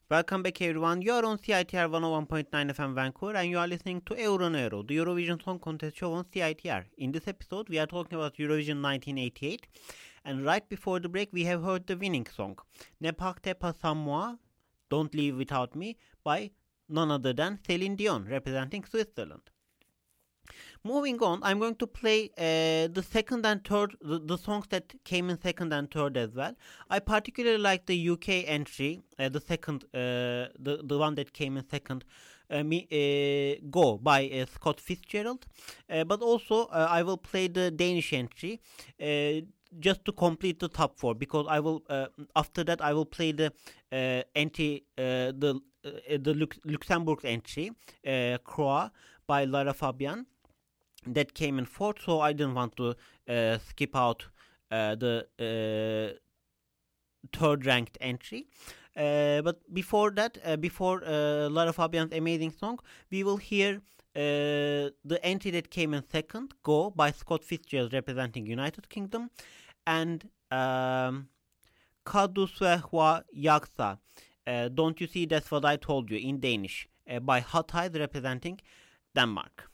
Welcome back everyone, you are on CITR 101.9 FM Vancouver and you are listening to Euron Euro, the Eurovision Song Contest show on CITR. In this episode we are talking about Eurovision 1988 and right before the break we have heard the winning song, Ne Partez pas sans moi, Don't Leave Without Me by none other than Celine Dion representing Switzerland. Moving on, I'm going to play the second and third, the songs that came in second and third as well. I particularly like the UK entry, the second, the one that came in second, Go by Scott Fitzgerald. But also I will play the Danish entry. Just to complete the top four, because I will after that I will play the Luxembourg entry, Croix by Lara Fabian, that came in fourth, so I didn't want to skip out the third ranked entry. But before that, before Lara Fabian's amazing song, we will hear the entry that came in second, Go by Scott Fitzgerald representing United Kingdom, and Ka du hva jeg sa, Don't You See That's What I Told You in Danish, by Hot Eyes representing Denmark.